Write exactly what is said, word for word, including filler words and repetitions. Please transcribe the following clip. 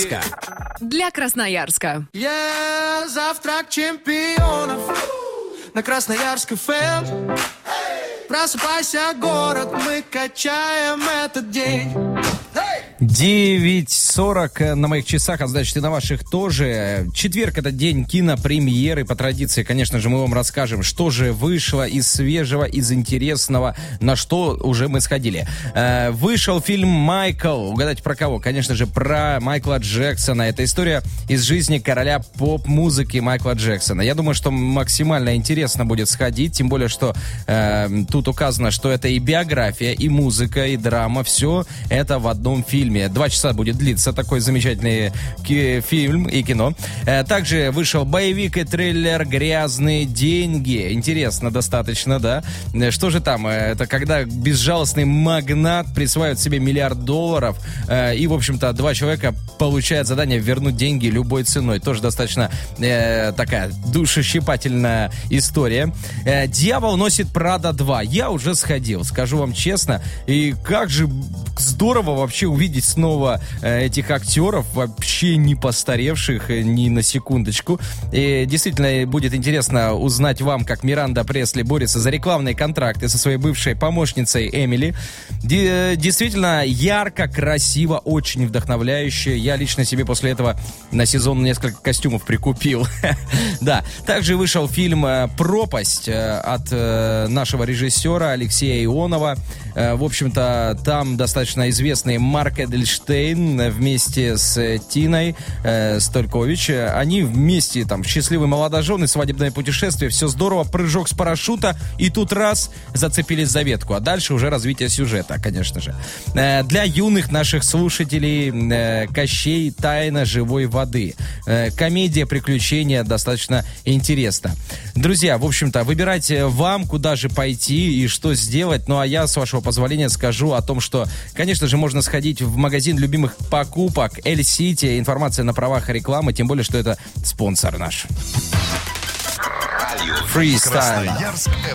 Для Красноярска. Я завтрак чемпионов на Красноярск эф эм. Просыпайся, город, мы качаем этот день. девять сорок на моих часах, а значит и на ваших тоже. Четверг — это день кинопремьеры. По традиции, конечно же, мы вам расскажем, что же вышло из свежего, из интересного, на что уже мы сходили. Э, вышел фильм «Майкл». Угадайте, про кого? Конечно же, про Майкла Джексона. Это история из жизни короля поп-музыки Майкла Джексона. Я думаю, что максимально интересно будет сходить, тем более, что э, тут указано, что это и биография, и музыка, и драма. Все это в одном фильме. Два часа будет длиться такой замечательный ки- фильм и кино. Э, также вышел боевик и триллер «Грязные деньги». Интересно достаточно, да? Что же там? Это когда безжалостный магнат присваивает себе миллиард долларов, э, и, в общем-то, два человека получают задание вернуть деньги любой ценой. Тоже достаточно э, такая душещипательная история. Э, «Дьявол носит Прада два». Я уже сходил, скажу вам честно. И как же здорово вообще увидеть снова э, этих актеров, вообще не постаревших э, ни на секундочку. И действительно будет интересно узнать вам, как Миранда Пресли борется за рекламные контракты со своей бывшей помощницей Эмили. Ди- действительно ярко, красиво, очень вдохновляюще. Я лично себе после этого на сезон несколько костюмов прикупил. Да. Также вышел фильм «Пропасть» от нашего режиссера Алексея Ионова. В общем-то, там достаточно известный Марк Эдельштейн вместе с Тиной э, Столькович. Они вместе, там, счастливые молодожены, свадебное путешествие, все здорово, прыжок с парашюта, и тут раз, зацепились за ветку. А дальше уже развитие сюжета, конечно же. Э, для юных наших слушателей э, «Кощей. Тайна живой воды». Э, комедия, приключения, достаточно интересно. Друзья, в общем-то, выбирайте вам, куда же пойти и что сделать. Ну, а я, с вашего позволения, скажу о том, что, конечно же, можно сходить в магазин любимых покупок L-City. Информация на правах рекламы, тем более, что это спонсор наш. Фристайл.